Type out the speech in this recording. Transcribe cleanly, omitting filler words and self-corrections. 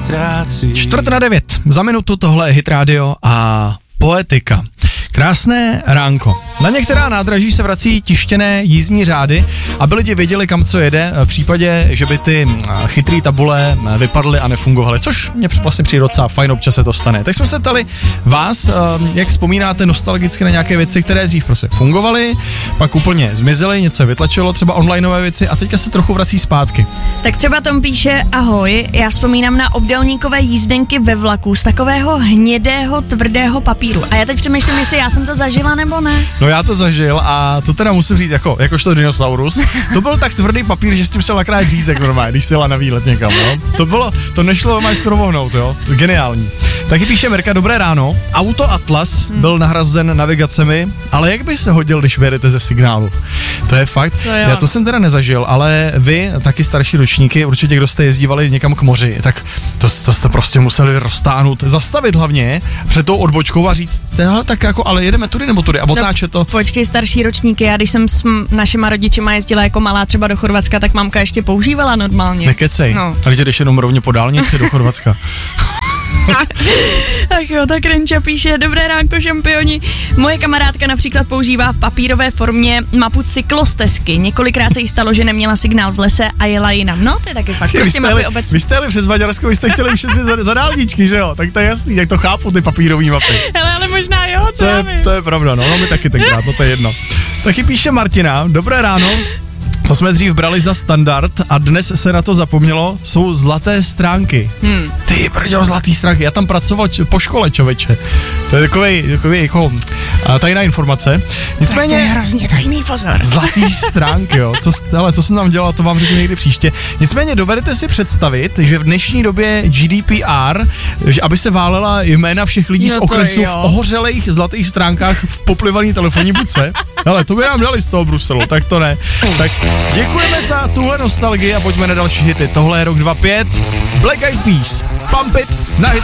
ztrácí. 8:45, za minutu tohle je Hit Radio a Poetika. Krásné ránko. Na některá nádraží se vrací tištěné jízdní řády, aby lidi věděli, kam co jede, v případě, že by ty chytrý tabule vypadly a nefungovaly, což mě vlastně přijde docela fajn, občas se to stane. Tak jsme se ptali vás, jak vzpomínáte nostalgicky na nějaké věci, které dřív prostě fungovaly, pak úplně zmizely, něco vytlačilo, třeba onlineové věci a teďka se trochu vrací zpátky. Tak třeba Tom píše, ahoj, já vzpomínám na obdélníkové jízdenky ve vlaku z takového hnědého, tvrdého papíru. A já teď přemýšlím, jestli já jsem to zažila nebo ne. No já to zažil a to teda musím říct, jakožto dinosaurus. To byl tak tvrdý papír, že s tím šel nakrát řízek normálně, když se jela na výlet někam, no. To nešlo normálně skoro vohnout, jo. To geniální. Taky píše Mirka, dobré ráno. Auto Atlas byl nahrazen navigacemi, ale jak by se hodil, když vyjedete ze signálu? To je fakt. Já to jsem teda nezažil, ale vy, taky starší ročníky, určitě kdo jste jezdívali někam k moři, tak to jste prostě museli roztáhnout, zastavit hlavně před tou odbočkou a říct, tak jako, ale jedeme tudy nebo tudy a otáčet to. Počkej, starší ročníky, já když jsem s našima rodičima jezdila jako malá třeba do Chorvatska, tak mamka ještě používala normálně. Nekecej. No. A když jdeš jenom rovně po dálnici do Chorvatska. Tak jo, tak Renča píše, dobré ránko šampioni. Moje kamarádka například používá v papírové formě mapu cyklostezky. Několikrát se jí stalo, že neměla signál v lese a jela jinam. No, to je taky fakt. Prostě mapy obecně. Vy jste jeli přes Maďarsko, vy jste chtěli ušetřit za dálničky, že jo? Tak to je jasný, jak to chápu, ty papírový mapy. Hele, ale možná jo, co já vím. To je pravda, no my taky tenkrát, no to je jedno. Taky píše Martina, dobré ráno. Co jsme dřív brali za standard a dnes se na to zapomnělo, jsou zlaté stránky. Ty brďo, zlatý stránky, já tam pracoval po škole, čověče. To je takový jako tajná informace. Nicméně... To je hrozně tajný pozor. Zlatý stránky, jo. Co jsem tam dělal, to vám řeknu někdy příště. Nicméně dovedete si představit, že v dnešní době GDPR, že aby se válela jména všech lidí z okresu v ohořelých zlatých stránkách v poplivaný telefonní budce. Hele, to by nám dali z toho Bruselu, tak to ne. Tak děkujeme za tuhle nostalgii a pojďme na další hity. Tohle je rok 2005, Black Eyed Peas, Pump It na Hit